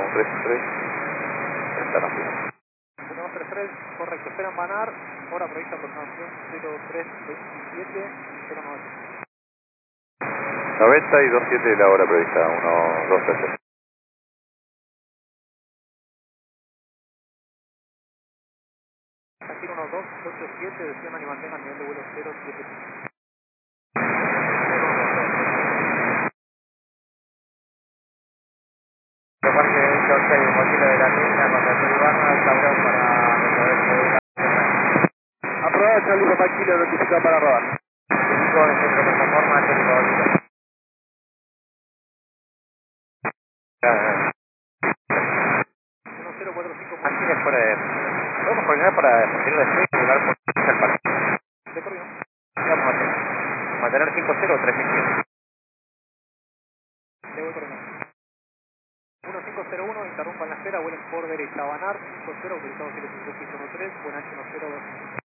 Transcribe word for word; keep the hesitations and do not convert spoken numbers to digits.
tres tres, ventana fija. uno dos tres tres, correcto, esperan Banar, hora prevista aproximación cero tres veintisiete, cero nueve. noventa y dos siete la hora prevista, uno dos tres tres. Aquí uno dos ocho siete, desciendan y mantengan nivel de vuelo cero siete. Lo parque de Georgia y un mochila de la línea con el Ibarra, cabrón para resolver la... Aprobado, Charlie Papá Kilo, notificado para rodar. Cinco de centro de plataforma, técnico bonito. uno cero cuatro cinco. Aquí después de... Podemos coordinar para mantener el despegue y llegar por el parque. De corrido. ¿Qué vamos a hacer? Mantener cinco cero o tres mil cien. De voy corriendo. uno cinco cero uno, interrumpan la espera, vuelen por derecha. Banar cinco cero, autorizado siete cinco seis uno tres, buen ancho uno cero dos.